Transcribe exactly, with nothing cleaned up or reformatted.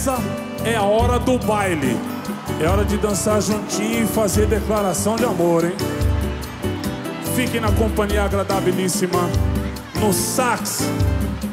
essa é a hora do baile. É hora de dançar juntinho e fazer declaração de amor, hein? Fiquem na companhia agradabilíssima no sax